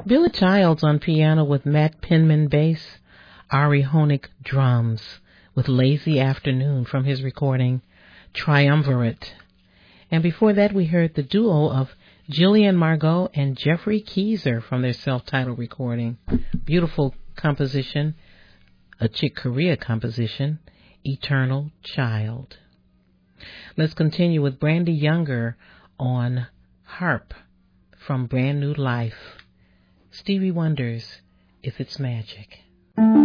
Billy Childs on piano with Matt Penman bass, Ari Honig drums with Lazy Afternoon from his recording Triumvirate. And before that we heard the duo of Jillian Margot and Jeffrey Keyser from their self-titled recording. Beautiful composition, a Chick Corea composition, Eternal Child. Let's continue with Brandy Younger on harp from Brand New Life. Stevie Wonder's If It's Magic.